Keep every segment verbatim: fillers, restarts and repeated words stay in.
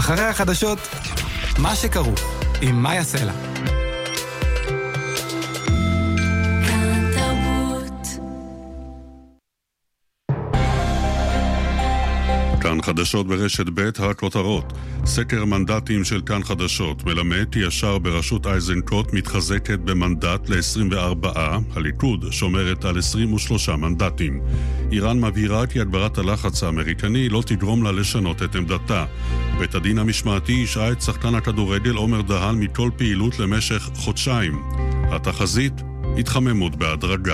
אחרי החדשות, מה שקרו, עם מאיה סלע. כאן חדשות ברשת ב' הכותרות. סקר מנדטים של כאן חדשות מלמד ישר בראשות איזנקוט מתחזקת במנדט ל-עשרים וארבע, הליכוד שומרת על עשרים ושלושה מנדטים. איראן מבהירה כי הגברת הלחץ האמריקני לא תגרום לה לשנות את עמדתה. בית הדין המשמעתי השעה את שחקן הכדורגל עומר דהן מכל פעילות למשך חודשיים. התחזית, התחממות בהדרגה.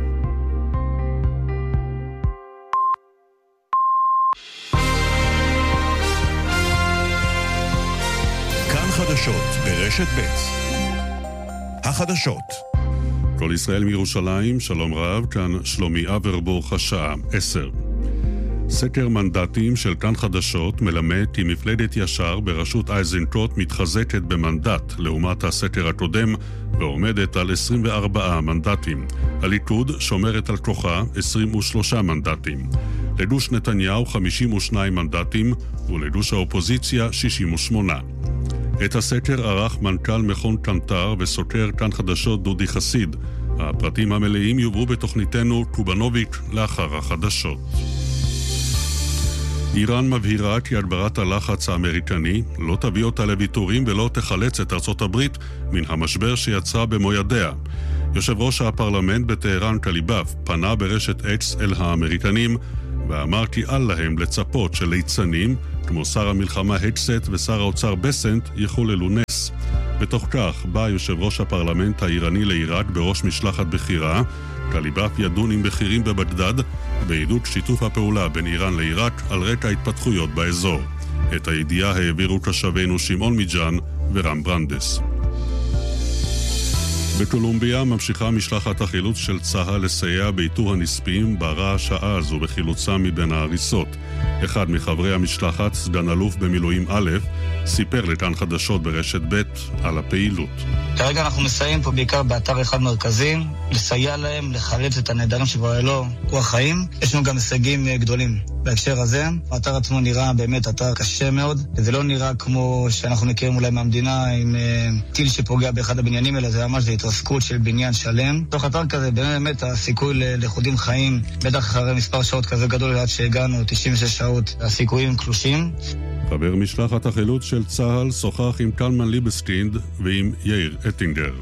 חדשות ברשת ב'. החדשות. כל ישראל מירושלים, שלום רב, כאן שלומי אברבוך, השעה עשר. סקר מנדטים של כאן חדשות מלמד כי מפלגת ישר בראשות איזנקוט מתחזקת במנדט לעומת הסקר הקודם ועומדת על עשרים וארבעה מנדטים. הליכוד שומרת על כוחה עשרים ושלושה מנדטים. לדוש נתניהו חמישים ושניים מנדטים ולדוש האופוזיציה שישים ושמונה. את הסקר ערך מנכ"ל מכון קנטר וסוקר כאן חדשות דודי חסיד. הפרטים המלאים יובאו בתוכניתנו קובנוביק לאחר החדשות. איראן מבהירה כי הגברת הלחץ האמריקני לא תביא אותה לוויתורים ולא תחלץ את ארצות הברית מן המשבר שיצרה במו ידיה. יושב ראש הפרלמנט בטהרן קליבאף פנה ברשת אקס אל האמריקנים ואמר כי אל להם לצפות שליצנים כמו שר המלחמה הקסט ושר האוצר בסנט יחוללו נס. בתוך כך בא יושב ראש הפרלמנט האיראני לעיראק בראש משלחת בחירה. קליבאף ידון עם בכירים בבגדד בעידוד שיתוף הפעולה בין איראן לעיראק על רקע התפתחויות באזור. את הידיעה העבירו כשווינו שמעון מיג'אן ורם ברנדס. בקולומביה ממשיכה משלחת החילוץ של צה"ל לסייע באיתור הנספים ברעש העז ובחילוצם מבין ההריסות. אחד מחברי המשלחת, סגן אלוף במילואים א', סיפר לכאן חדשות ברשת ב' על הפעילות. כרגע אנחנו מסייעים פה בעיקר באתר אחד מרכזי, לסייע להם לחלץ את הנעדרים שכבר אלו כוח חיים. יש לנו גם הישגים גדולים בהקשר הזה. האתר עצמו נראה באמת אתר קשה מאוד. זה לא נראה כמו שאנחנו מכירים אולי מהמדינה עם uh, טיל שפוגע באחד הבניינים, אלא זה ממש זה התרסקות של בניין שלם. תוך אתר כזה באמת הסיכוי לחודים חיים, בטח אחרי מספר שעות כזה גדול עד שהגענו תשעים ושש שעות, הסיכויים קלושים. חבר משלחת החילוץ של צה"ל שוחח עם קלמן ליבסקינד ועם יאיר אטינגר.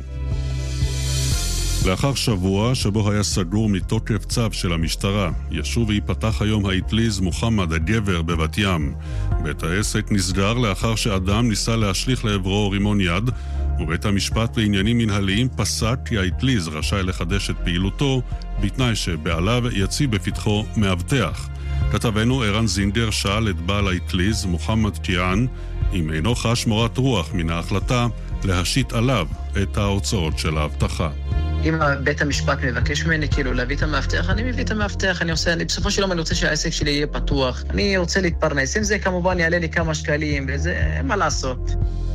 לאחר שבוע שבו היה סגור מתוקף צו של המשטרה, ישוב ויפתח היום האטליז מוחמד הגבר בבת ים. בית העסק נסגר לאחר שאדם ניסה להשליך לעברו רימון יד, ובית המשפט לעניינים מנהליים פסק כי האטליז רשאי לחדש את פעילותו, בתנאי שבעליו יציב בפתחו מאבטח. כתבנו ערן זינגר שאל את בעל האטליז מוחמד קיאן אם אינו חש מורת רוח מן ההחלטה להשית עליו את ההוצאות של ההבטחה. אם בית המשפט מבקש ממני כאילו להביא את המאבטח, אני מביא את המאבטח, אני עושה, אני בסופו של יום אני רוצה שהעסק שלי יהיה פתוח, אני רוצה להתפרנס, אם זה כמובן יעלה לי כמה שקלים, וזה מה לעשות.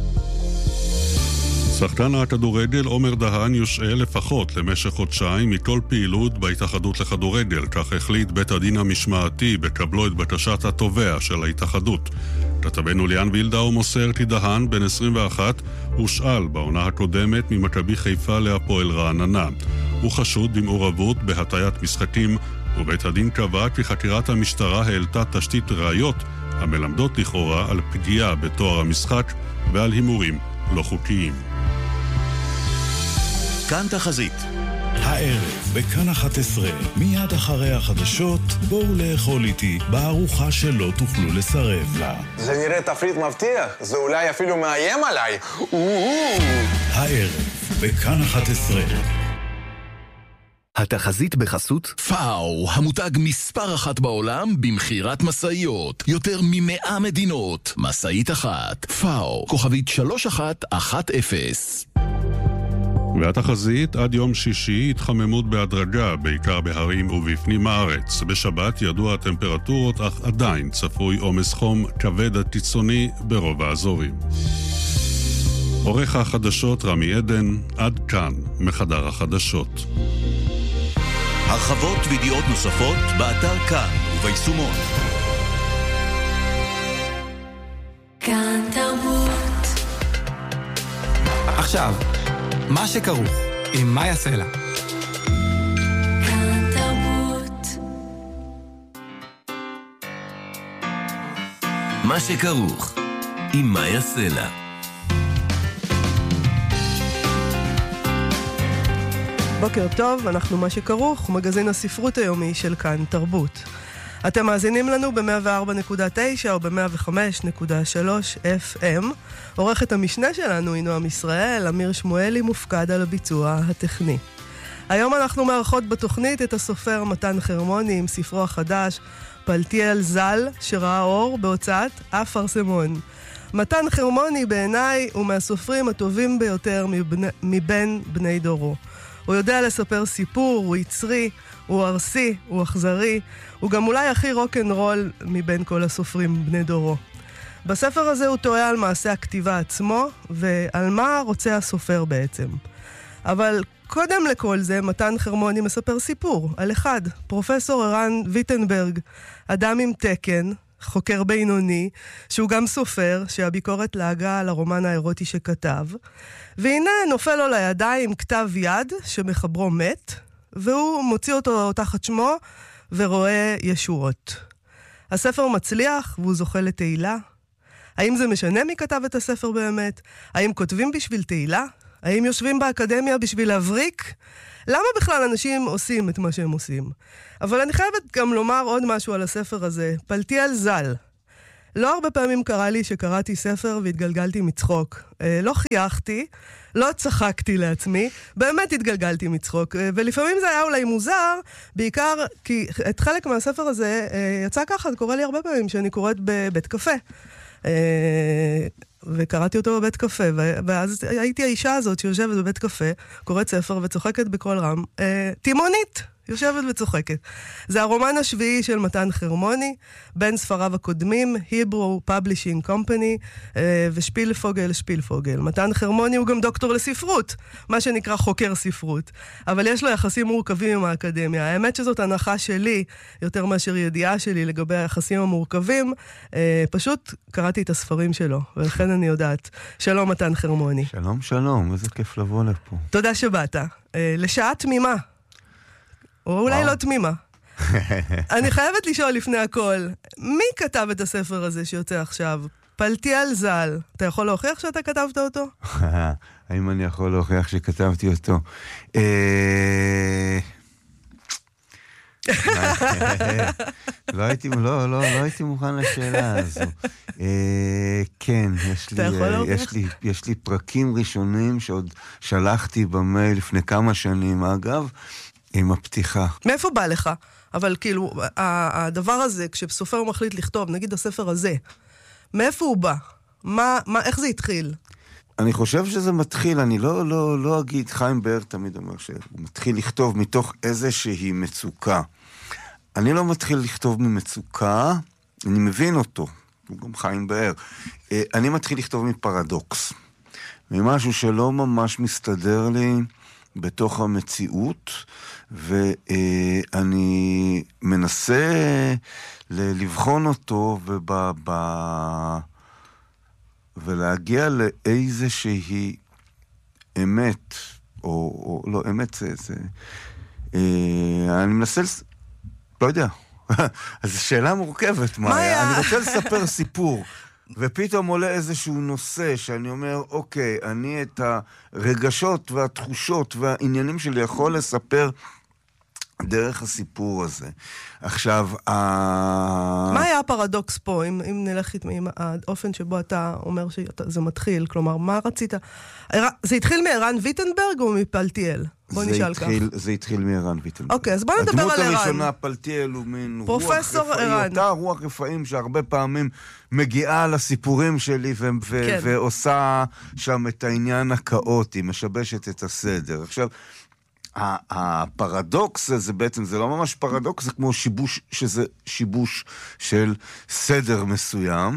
שחקן הכדורגל עומר דהן יושעה לפחות למשך חודשיים מכל פעילות בהתאחדות לכדורגל, כך החליט בית הדין המשמעתי בקבלו את בקשת התובע של ההתאחדות. כתבנו ליאן וילדאו מוסר כי דהן בן עשרים ואחת הושאל בעונה הקודמת ממכבי חיפה להפועל רעננה. הוא חשוד במעורבות בהטיית משחקים, ובית הדין קבע כי חקירת המשטרה העלתה תשתית ראיות המלמדות לכאורה על פגיעה בתואר המשחק ועל הימורים לא חוקיים. כאן תחזית. הערב בכאן אחת עשרה, מיד אחרי החדשות, בואו לאכול איתי בארוחה שלא תוכלו לסרב לה. זה נראה תפריט מבטיח, זה אולי אפילו מאיים עליי. הערב בכאן אחת עשרה. התחזית בחסות פאו, המותג מספר אחת בעולם במחירת מסעיות. יותר ממאה מדינות. מסעית אחת. פאו, כוכבית שלוש אחת אחת אפס. והתחזית עד יום שישי התחממות בהדרגה, בעיקר בהרים ובפנים הארץ. בשבת ידוע הטמפרטורות, אך עדיין צפוי עומס חום כבד קיצוני ברוב האזורים. עורך החדשות רמי עדן, עד כאן מחדר החדשות. הרחבות וידיעות נוספות באתר כאן וביישומון. כאן עכשיו, מה שכרוך עם מאיה סלע. מה שכרוך עם מאיה סלע. בוקר טוב, אנחנו מה שכרוך, מגזין הספרות היומי של כאן תרבות. אתם מאזינים לנו ב-מאה וארבע נקודה תשע או ב-מאה וחמש נקודה שלוש אף אם. עורכת המשנה שלנו היא נועם ישראל, אמיר שמואלי מופקד על הביצוע הטכני. היום אנחנו מארחות בתוכנית את הסופר מתן חרמוני עם ספרו החדש, פלטיאל ז"ל, שראה אור בהוצאת אפרסמון. מתן חרמוני בעיניי הוא מהסופרים הטובים ביותר מבני, מבין בני דורו. הוא יודע לספר סיפור, הוא יצרי, הוא ארסי, הוא אכזרי, הוא גם אולי הכי רוק'נ'רול מבין כל הסופרים בני דורו. בספר הזה הוא טועה על מעשה הכתיבה עצמו, ועל מה רוצה הסופר בעצם. אבל קודם לכל זה, מתן חרמוני מספר סיפור על אחד, פרופסור ערן ויטנברג, אדם עם תקן, חוקר בינוני, שהוא גם סופר, שהביקורת להגה על הרומן האירוטי שכתב, והנה נופל לו לידיים כתב יד שמחברו מת, והוא מוציא אותו תחת שמו ורואה ישועות. הספר מצליח והוא זוכה לתהילה. האם זה משנה מי כתב את הספר באמת? האם כותבים בשביל תהילה? האם יושבים באקדמיה בשביל להבריק? למה בכלל אנשים עושים את מה שהם עושים? אבל אני חייבת גם לומר עוד משהו על הספר הזה, פלטיאל ז"ל. לא הרבה פעמים קרה לי שקראתי ספר והתגלגלתי מצחוק. אה, לא חייכתי, לא צחקתי לעצמי, באמת התגלגלתי מצחוק. אה, ולפעמים זה היה אולי מוזר, בעיקר כי את חלק מהספר הזה אה, יצא ככה, זה קורה לי הרבה פעמים שאני קוראת בבית קפה. אה, וקראתי אותו בבית קפה, ואז הייתי האישה הזאת שיושבת בבית קפה, קוראת ספר וצוחקת בכל רם, אה, תימונית, יושבת וצוחקת. זה הרומן השביעי של מתן חרמוני, בין ספריו הקודמים, Hebrew Publishing Company, אה, ושפילפוגל, שפילפוגל. מתן חרמוני הוא גם דוקטור לספרות, מה שנקרא חוקר ספרות, אבל יש לו יחסים מורכבים עם האקדמיה. האמת שזאת הנחה שלי, יותר מאשר ידיעה שלי לגבי היחסים המורכבים, אה, פשוט קראתי את הספרים שלו, ולכן אני יודעת. שלום מתן חרמוני. שלום, שלום, איזה כיף לבוא לפה. תודה שבאת. אה, לשעה תמימה. או אולי לא תמימה. אני חייבת לשאול לפני הכל, מי כתב את הספר הזה שיוצא עכשיו? פלטיאל ז"ל. אתה יכול להוכיח שאתה כתבת אותו? האם אני יכול להוכיח שכתבתי אותו? לא הייתי, לא, לא, לא הייתי מוכן לשאלה הזו. כן, יש לי, יש לי, יש לי פרקים ראשונים שעוד שלחתי במייל לפני כמה שנים, אגב, עם הפתיחה. מאיפה בא לך? אבל כאילו, הדבר הזה, כשסופר מחליט לכתוב, נגיד הספר הזה, מאיפה הוא בא? מה, מה, איך זה התחיל? אני חושב שזה מתחיל, אני לא, לא, לא אגיד, חיים באר תמיד אומר שהוא מתחיל לכתוב מתוך איזושהי מצוקה. אני לא מתחיל לכתוב ממצוקה, אני מבין אותו, הוא גם חיים באר. אני מתחיל לכתוב מפרדוקס, ממשהו שלא ממש מסתדר לי בתוך המציאות, ואני מנסה לבחון אותו ובב... ולהגיע לאיזושהי אמת, או, או לא, אמת זה, זה אני מנסה, לא יודע, אז שאלה מורכבת, מאיה, אני רוצה לספר סיפור, ופתאום עולה איזשהו נושא שאני אומר, אוקיי, אני את הרגשות והתחושות והעניינים שלי יכול לספר דרך הסיפור הזה. עכשיו, מה היה הפרדוקס פה, אם, אם נלך עם האופן שבו אתה אומר שזה מתחיל? כלומר, מה רצית? זה התחיל מערן ויטנברג או מפלטיאל? בוא נשאל כך. זה התחיל מערן ויטנברג. אוקיי, אז בוא נדבר על ערן. הדמות הראשונה, פלטיאל, הוא מין רוח רפאי, אותה רוח רפאים שהרבה פעמים מגיעה לסיפורים שלי ו- ו- כן. ועושה שם את העניין הקאוטי, משבשת את הסדר. עכשיו, הפרדוקס הזה בעצם, זה לא ממש פרדוקס, זה כמו שיבוש, שזה שיבוש של סדר מסוים,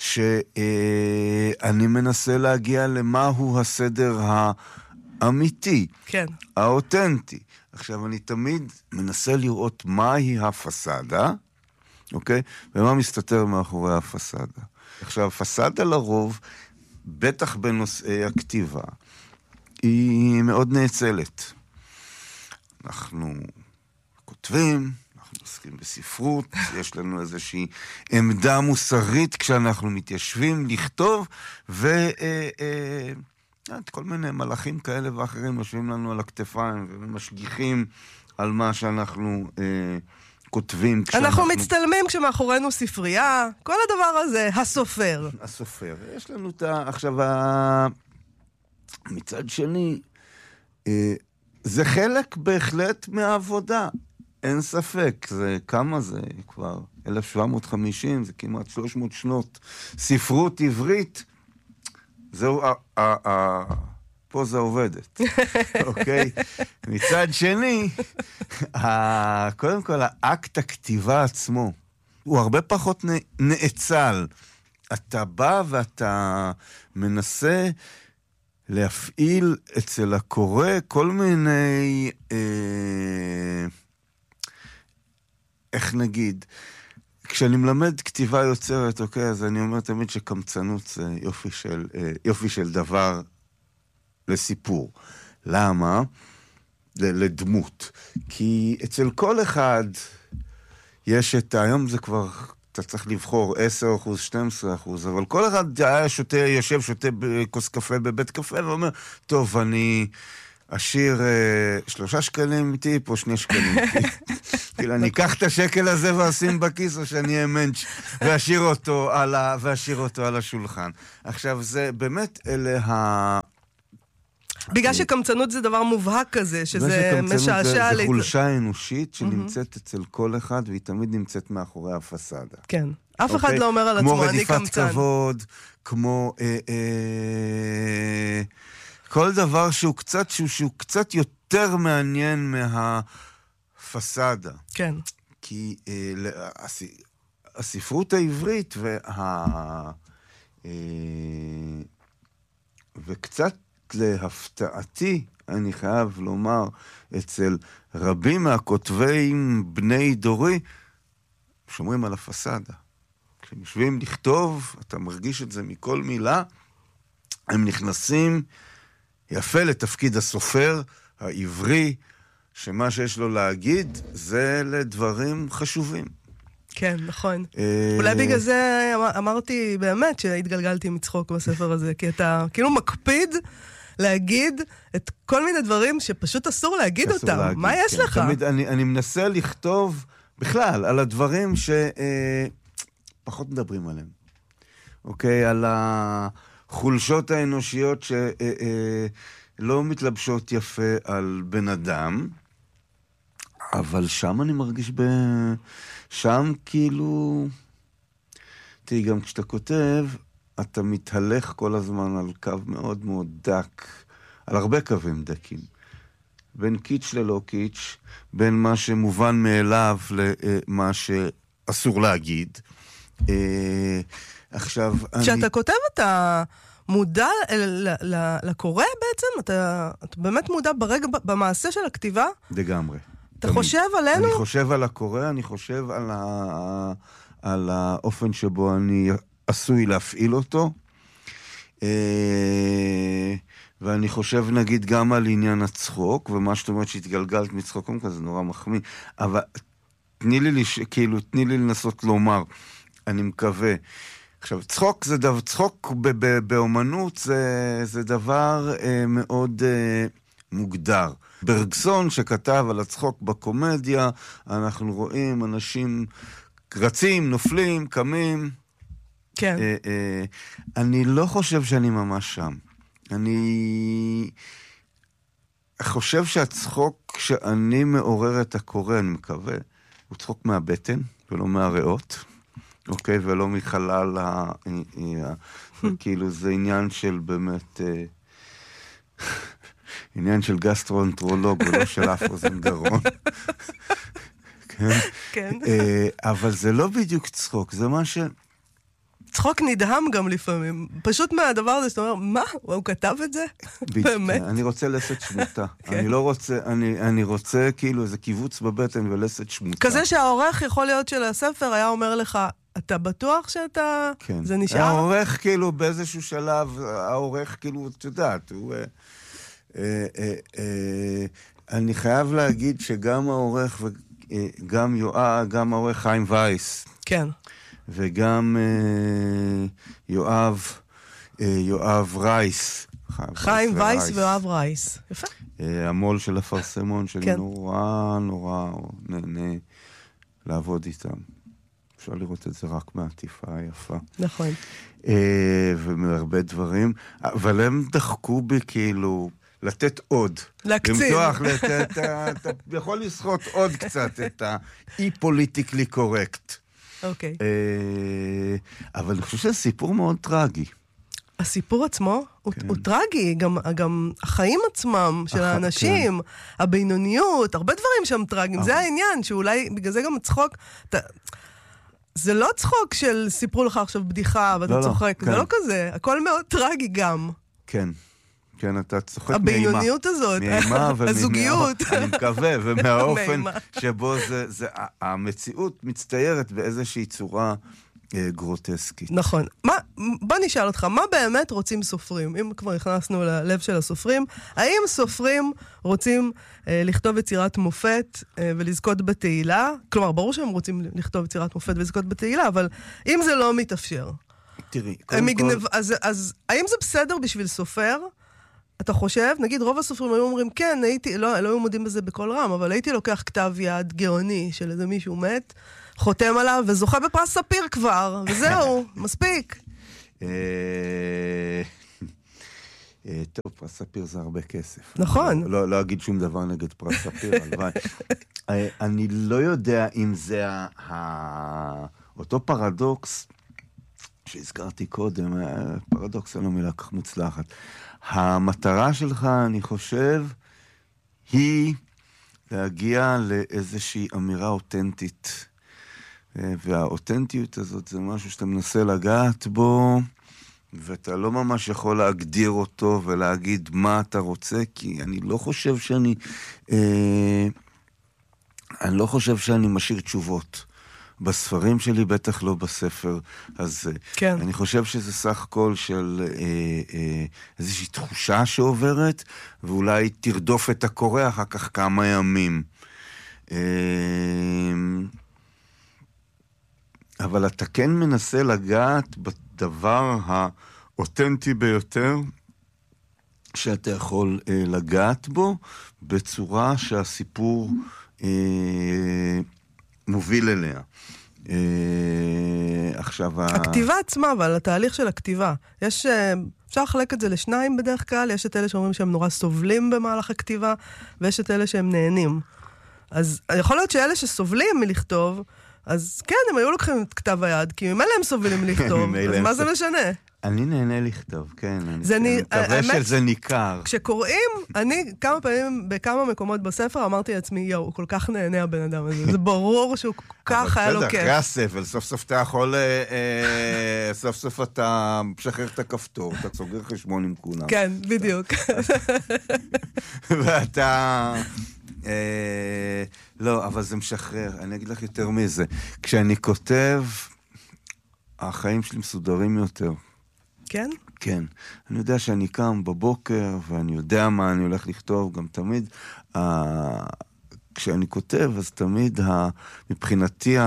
שאני מנסה להגיע למהו הסדר האמיתי, כן. האותנטי. עכשיו, אני תמיד מנסה לראות מהי הפסדה, אוקיי? ומה מסתתר מאחורי הפסדה. עכשיו, הפסדה לרוב, בטח בנושאי הכתיבה, היא מאוד נאצלת. אנחנו כותבים, אנחנו עוסקים בספרות, יש לנו איזושהי עמדה מוסרית כשאנחנו מתיישבים לכתוב, ו... אה, אה, כל מיני מלאכים כאלה ואחרים יושבים לנו על הכתפיים ומשגיחים על מה שאנחנו אה, כותבים. אנחנו מצטלמים כשמאחורינו ספרייה, כל הדבר הזה, הסופר. הסופר. יש לנו את ה... עכשיו, ה... מצד שני, אה, זה חלק בהחלט מהעבודה. אין ספק, זה כמה זה כבר? אלף שבע מאות וחמישים, זה כמעט שלוש מאות שנות ספרות עברית. זהו, פה זה עובדת, אוקיי? מצד שני, קודם כל, האקט הכתיבה עצמו, הוא הרבה פחות נאצל. אתה בא ואתה מנסה להפעיל אצל הקורא כל מיני, איך נגיד, כשאני מלמד כתיבה יוצרת, אוקיי, אז אני אומר תמיד שקמצנות זה יופי של, יופי של דבר לסיפור. למה? לדמות. כי אצל כל אחד יש את, היום זה כבר, אתה צריך לבחור עשרה אחוז, שנים עשר אחוז, אבל כל אחד היה שותה, יושב, שותה כוס קפה בבית קפה, ואומר, טוב, אני אשאיר אה, שלושה שקלים איתי, פה שני שקלים איתי. כאילו, אני אקח את השקל הזה ואשים בכיס, או שאני אהיה מנץ' ואשאיר אותו על ה... ואשאיר אותו על השולחן. עכשיו, זה באמת אלה ה... בגלל שקמצנות זה דבר מובהק כזה, שזה משעשע... זה, זה חולשה אנושית שנמצאת אצל כל אחד, והיא תמיד נמצאת מאחורי הפסאדה. כן. אף אחד לא אומר על עצמו, אני קמצן. כמו רדיפת כבוד, כמו... אה, אה, כל דבר שהוא קצת, שהוא, שהוא קצת יותר מעניין מהפסאדה. כן. כי אה, הס, הספרות העברית וה... אה, וקצת להפתעתי, אני חייב לומר, אצל רבים מהכותבים בני דורי, שומרים על הפסאדה. כשהם יושבים לכתוב, אתה מרגיש את זה מכל מילה, הם נכנסים יפה לתפקיד הסופר העברי, שמה שיש לו להגיד זה לדברים חשובים. כן, נכון. אולי בגלל זה אמרתי באמת שהתגלגלתי מצחוק בספר הזה, כי אתה כאילו מקפיד להגיד את כל מיני דברים שפשוט אסור להגיד אותם. מה יש לך? תמיד אני מנסה לכתוב בכלל על הדברים שפחות מדברים עליהם. אוקיי, על החולשות האנושיות שלא מתלבשות יפה על בן אדם, אבל שם אני מרגיש ב... שם כאילו... תראי, גם כשאתה כותב, אתה מתהלך כל הזמן על קו מאוד מאוד דק, על הרבה קווים דקים. בין קיץ' ללא קיץ', בין מה שמובן מאליו למה שאסור להגיד. עכשיו, אני... כשאתה כותב אתה מודע לקורא בעצם? אתה, אתה באמת מודע ברגע, במעשה של הכתיבה? לגמרי. אתה חושב עלינו? אני חושב על הקורא, אני חושב על, ה... על האופן שבו אני עשוי להפעיל אותו, ואני חושב נגיד גם על עניין הצחוק, ומה שאת אומרת שהתגלגלת מצחוק, זה נורא מחמיא, אבל תני לי, כאילו, תני לי לנסות לומר, אני מקווה. עכשיו, צחוק זה דבר, צחוק ב- ב- באומנות זה, זה דבר אה, מאוד אה, מוגדר. ברגסון שכתב על הצחוק בקומדיה, אנחנו רואים אנשים רצים, נופלים, קמים. כן. אה, אה, אני לא חושב שאני ממש שם. אני חושב שהצחוק שאני מעורר את הקורא, אני מקווה, הוא צחוק מהבטן ולא מהריאות. אוקיי, ולא מחלל ה... כאילו זה עניין של באמת... עניין של גסטרואנטרולוג, ולא של אף אוזן גרון. כן. אבל זה לא בדיוק צחוק, זה מה ש... צחוק נדהם גם לפעמים. פשוט מהדבר הזה שאתה אומר, מה? הוא כתב את זה? באמת? אני רוצה לסת שמותה. אני לא רוצה, אני רוצה כאילו איזה קיבוץ בבטן ולסת שמותה. כזה שהעורך יכול להיות של הספר היה אומר לך, אתה בטוח שאתה... כן. זה נשאר? העורך כאילו באיזשהו שלב, העורך כאילו, את יודעת, הוא... אני חייב להגיד שגם העורך וגם יואב, גם העורך חיים וייס. כן. וגם יואב, יואב רייס. חיים וייס ויואב רייס. יפה. המול של הפרסמון שלי נורא נורא נהנה לעבוד איתם. אפשר לראות את זה רק מעטיפה היפה. נכון. ומהרבה דברים, אבל הם דחקו בי כאילו לתת עוד. להקציב. למתוח, אתה יכול לסחוט עוד קצת את האי-פוליטיקלי קורקט. אוקיי. אבל אני חושב שזה סיפור מאוד טרגי. הסיפור עצמו הוא, הוא טרגי, גם, גם החיים עצמם של האנשים, כן. הבינוניות, הרבה דברים שם טרגיים, זה העניין, שאולי בגלל זה גם צחוק, אתה, זה לא צחוק של סיפרו לך עכשיו בדיחה ואתה לא, צוחק, לא, זה כן. לא כזה, הכל מאוד טרגי גם. כן, כן, אתה צוחק מאימה. הבינוניות הזאת, הזוגיות. אני מקווה, ומהאופן שבו זה, זה, המציאות מצטיירת באיזושהי צורה גרוטסקית. נכון. מה, בוא נשאל אותך, מה באמת רוצים סופרים? אם כבר נכנסנו ללב של הסופרים, האם סופרים רוצים אה, לכתוב יצירת מופת אה, ולזכות בתהילה? כלומר, ברור שהם רוצים לכתוב יצירת מופת ולזכות בתהילה, אבל אם זה לא מתאפשר, תראי, מגנב, כל... אז, אז האם זה בסדר בשביל סופר? אתה חושב, נגיד רוב הסופרים היו אומרים, כן, הייתי, לא, לא היו מודים בזה בכל רם, אבל הייתי לוקח כתב יד גאוני של איזה מישהו מת, חותם עליו וזוכה בפרס ספיר כבר, וזהו, מספיק. טוב, פרס ספיר זה הרבה כסף. נכון. לא, לא אגיד שום דבר נגד פרס ספיר, הלוואי. אני לא יודע אם זה אותו פרדוקס שהזכרתי קודם, פרדוקס אין לו מילה כך מוצלחת. המטרה שלך, אני חושב, היא להגיע לאיזושהי אמירה אותנטית. והאותנטיות הזאת זה משהו שאתה מנסה לגעת בו, ואתה לא ממש יכול להגדיר אותו ולהגיד מה אתה רוצה, כי אני לא חושב שאני, אה, אני לא חושב שאני משאיר תשובות. בספרים שלי, בטח לא בספר הזה. כן. אני חושב שזה סך הכל של אה, אה, איזושהי תחושה שעוברת, ואולי תרדוף את הקורא אחר כך כמה ימים. אה, אבל אתה כן מנסה לגעת בדבר האותנטי ביותר, שאתה יכול אה, לגעת בו, בצורה שהסיפור אה, מוביל אליה. אה, עכשיו... הכתיבה ה... עצמה, אבל התהליך של הכתיבה. יש, אפשר לחלק את זה לשניים בדרך כלל, יש את אלה שאומרים שהם נורא סובלים במהלך הכתיבה, ויש את אלה שהם נהנים. אז יכול להיות שאלה שסובלים מלכתוב, אז כן, הם היו לוקחים את כתב היד, כי ממילא הם סובלים לכתוב, אז מה זה משנה? אני נהנה לכתוב, כן. אני מקווה שזה ניכר. כשקוראים, אני כמה פעמים, בכמה מקומות בספר, אמרתי לעצמי, יואו, הוא כל כך נהנה הבן אדם הזה. זה ברור שהוא כל כך היה לו כיף. אחרי הספר, סוף סוף אתה יכול, סוף סוף אתה משחרר את הכפתור, אתה סוגר חשבון עם כולם. כן, בדיוק. ואתה... לא, אבל זה משחרר. אני אגיד לך יותר מזה. כשאני כותב, החיים שלי מסודרים יותר. כן? כן. אני יודע שאני קם בבוקר, ואני יודע מה אני הולך לכתוב, גם תמיד, כשאני כותב, אז תמיד מבחינתי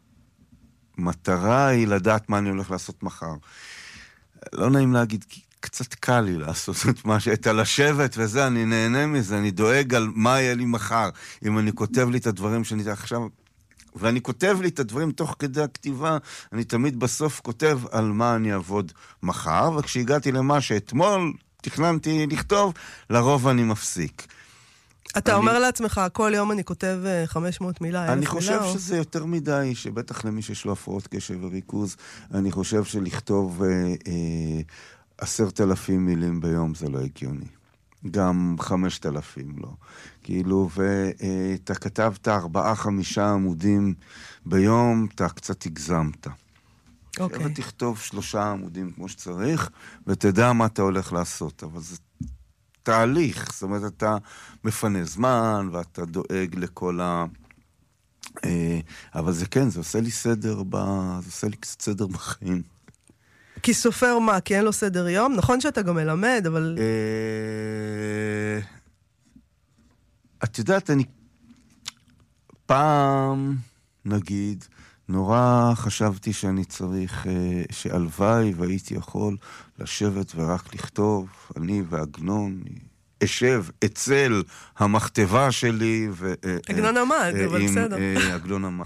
המטרה היא לדעת מה אני הולך לעשות מחר. לא נעים להגיד, כי קצת קל לי לעשות את מה שהייתה לשבת, וזה, אני נהנה מזה, אני דואג על מה יהיה לי מחר. אם אני כותב לי את הדברים שאני עכשיו... ואני כותב לי את הדברים תוך כדי הכתיבה, אני תמיד בסוף כותב על מה אני אעבוד מחר, וכשהגעתי למה שאתמול תכננתי לכתוב, לרוב אני מפסיק. אתה אני... אומר לעצמך, כל יום אני כותב חמש מאות מילה, אלף מילה? אני חושב או... שזה יותר מדי, שבטח למי שיש לו הפרעות קשב וריכוז, אני חושב שלכתוב אה, אה, עשרת אלפים מילים ביום זה לא הגיוני. גם חמשת אלפים לא. כאילו, ואתה כתבת ארבעה, חמישה עמודים ביום, אתה קצת הגזמת. אוקיי. ותכתוב שלושה עמודים כמו שצריך, ותדע מה אתה הולך לעשות. אבל זה תהליך, זאת אומרת, אתה מפנה זמן, ואתה דואג לכל ה... אבל זה כן, זה עושה לי סדר, ב... זה עושה לי קצת סדר בחיים. כי סופר מה? כי אין לו סדר יום? נכון שאתה גם מלמד, אבל... את יודעת, אני פעם, נגיד, נורא חשבתי שאני צריך, שהלוואי והייתי יכול לשבת ורק לכתוב, אני ועגנון, אשב אצל המכתבה שלי. עגנון עמד, אבל בסדר. עגנון עמד.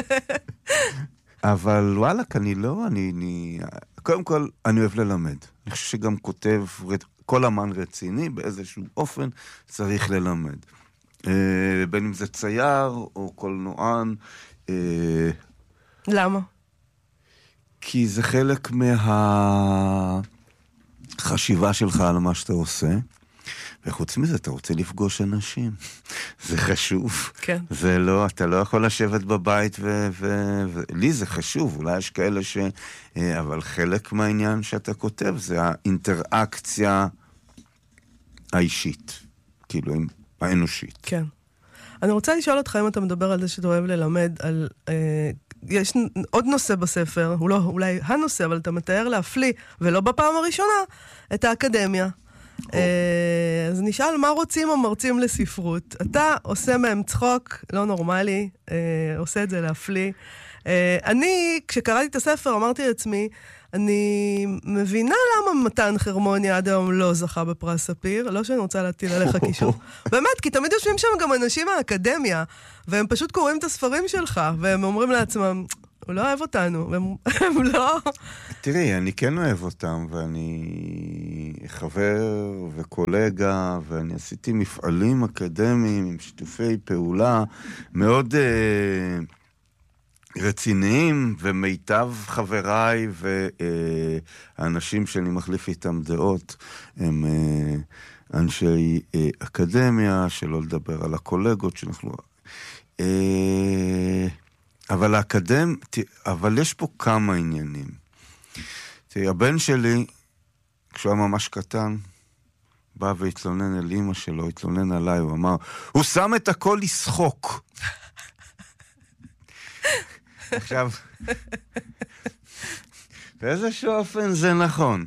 אבל וואלה, אני לא, אני, אני... קודם כל, אני אוהב ללמד. אני חושב שגם כותב, כל אמן רציני, באיזשהו אופן, צריך ללמד. בין אם זה צייר או קולנוען. למה? כי זה חלק מהחשיבה שלך על מה שאתה עושה. וחוץ מזה, אתה רוצה לפגוש אנשים. זה חשוב. כן. זה לא, אתה לא יכול לשבת בבית ו... ו... ו... לי זה חשוב, אולי יש כאלה ש... אבל חלק מהעניין שאתה כותב, זה האינטראקציה האישית. כאילו, האנושית. כן. אני רוצה לשאול אותך אם אתה מדבר על זה שאתה אוהב ללמד על... אה, יש עוד נושא בספר, הוא לא אולי הנושא, אבל אתה מתאר להפליא, ולא בפעם הראשונה, את האקדמיה. אז נשאל מה רוצים המרצים לספרות. אתה עושה מהם צחוק, לא נורמלי, עושה את זה להפליא. אני, כשקראתי את הספר, אמרתי לעצמי, אני מבינה למה מתן חרמוני עד היום לא זכה בפרס ספיר, לא שאני רוצה להטיל עליך קישור. באמת, כי תמיד יושבים שם גם אנשים מהאקדמיה, והם פשוט קוראים את הספרים שלך, והם אומרים לעצמם, הוא לא אוהב אותנו, והם לא... תראי, אני כן אוהב אותם, ואני חבר וקולגה, ואני עשיתי מפעלים אקדמיים עם שיתופי פעולה מאוד uh, רציניים, ומיטב חבריי והאנשים שאני מחליף איתם דעות, הם uh, אנשי uh, אקדמיה, שלא לדבר על הקולגות שאנחנו... Uh, אבל האקדמ... אבל יש פה כמה עניינים. תראי, הבן שלי, כשהוא היה ממש קטן, בא והתלונן אל אמא שלו, התלונן עליי, הוא אמר, הוא שם את הכל לשחוק. עכשיו, באיזשהו אופן זה נכון.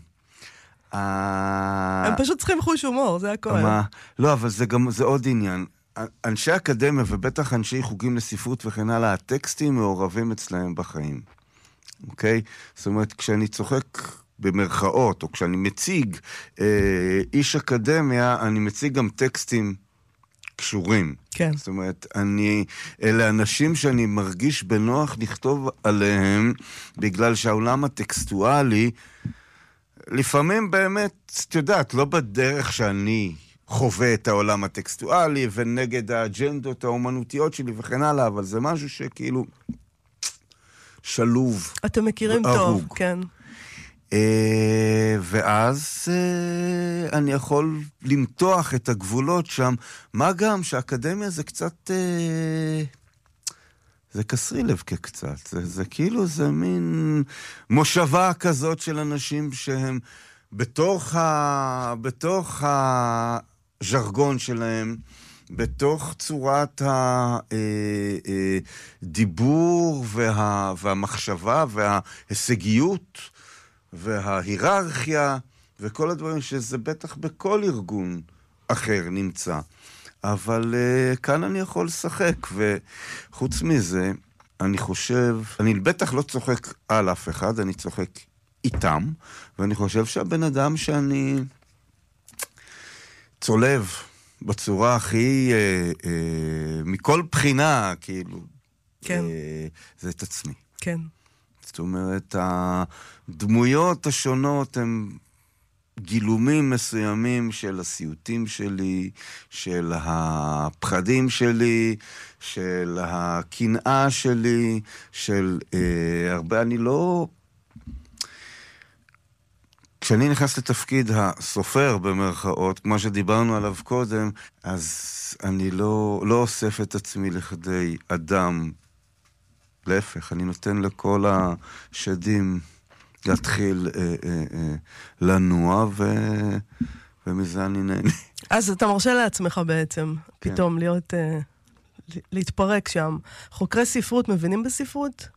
הם פשוט צריכים חוש הומור, זה הכל. לא, אבל זה גם, זה עוד עניין. אנשי אקדמיה ובטח אנשי חוגים לספרות וכן הלאה, הטקסטים מעורבים אצלהם בחיים. אוקיי? זאת אומרת, כשאני צוחק במרכאות, או כשאני מציג אה, איש אקדמיה, אני מציג גם טקסטים קשורים. כן. זאת אומרת, אני, אלה אנשים שאני מרגיש בנוח לכתוב עליהם, בגלל שהעולם הטקסטואלי, לפעמים באמת, את יודעת, לא בדרך שאני... חווה את העולם הטקסטואלי ונגד האג'נדות האומנותיות שלי וכן הלאה, אבל זה משהו שכאילו שלוב. אתם מכירים טוב, כן. ואז אני יכול למתוח את הגבולות שם, מה גם שהאקדמיה זה קצת, זה קסרי לב כקצת, זה, זה כאילו זה מין מושבה כזאת של אנשים שהם בתוך ה... בתוך ה... ז'רגון שלהם, בתוך צורת הדיבור וה, והמחשבה וההישגיות וההיררכיה וכל הדברים שזה בטח בכל ארגון אחר נמצא. אבל כאן אני יכול לשחק, וחוץ מזה, אני חושב, אני בטח לא צוחק על אף אחד, אני צוחק איתם, ואני חושב שהבן אדם שאני... צולב בצורה הכי, אה, אה, מכל בחינה, כאילו, כן. אה, זה את עצמי. כן. זאת אומרת, הדמויות השונות הן גילומים מסוימים של הסיוטים שלי, של הפחדים שלי, של הקנאה שלי, של אה, הרבה, אני לא... כשאני נכנס לתפקיד הסופר במרכאות, כמו שדיברנו עליו קודם, אז אני לא, לא אוסף את עצמי לכדי אדם. להפך, אני נותן לכל השדים להתחיל אה, אה, אה, לנוע, ו... ומזה אני נהנה. אז אתה מרשה לעצמך בעצם, כן. פתאום להיות, אה, להתפרק שם. חוקרי ספרות מבינים בספרות?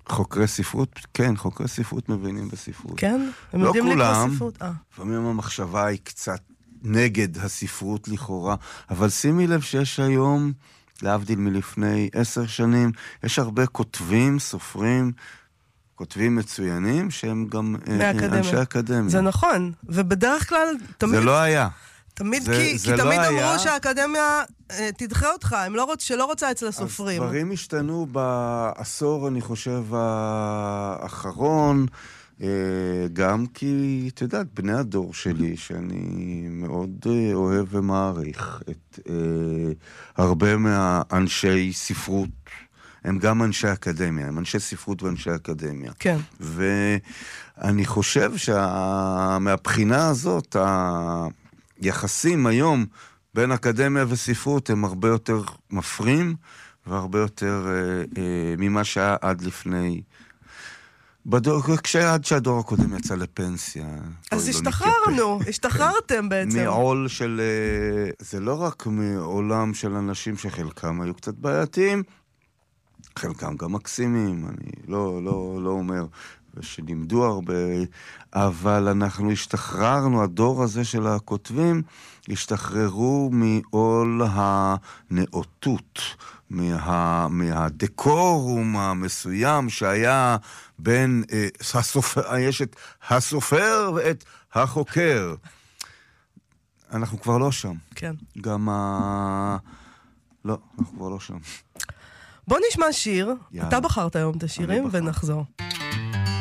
חוקרי ספרות, כן, חוקרי ספרות מבינים בספרות. כן? הם לא יודעים לקרוא כולם, ספרות? אה. לפעמים המחשבה היא קצת נגד הספרות לכאורה, אבל שימי לב שיש היום, להבדיל מלפני עשר שנים, יש הרבה כותבים, סופרים, כותבים מצוינים, שהם גם מאקדמיה. אנשי אקדמיה. זה נכון, ובדרך כלל תמיד... זה לא היה. תמיד זה, כי, זה כי לא תמיד היה. אמרו שהאקדמיה אה, תדחה אותך, הם לא רוצ, שלא רוצה אצל הסופרים. הדברים השתנו בעשור, אני חושב, האחרון, אה, גם כי, את יודעת, בני הדור שלי, שאני מאוד אה, אוהב ומעריך את אה, הרבה מהאנשי ספרות, הם גם אנשי אקדמיה, הם אנשי ספרות ואנשי אקדמיה. כן. ואני חושב שמהבחינה הזאת, היחסים היום בין אקדמיה וספרות הם הרבה יותר מפרים, והרבה יותר אה, אה, ממה שהיה עד לפני... בדור, כשעד שהדור הקודם יצא לפנסיה. אז השתחררנו, השתחררתם בעצם. מעול של... אה, זה לא רק מעולם של אנשים שחלקם היו קצת בעייתיים, חלקם גם מקסימים, אני לא, לא, לא אומר, ושלימדו הרבה, אבל אנחנו השתחררנו, הדור הזה של הכותבים, השתחררו מעול הנאותות, מה, מהדקורום המסוים שהיה בין, אה, הסופר, יש את הסופר ואת החוקר. אנחנו כבר לא שם. כן. גם ה... לא, אנחנו כבר לא שם. בוא נשמע שיר. יאללה. אתה בחרת היום את השירים אני בחר. ונחזור.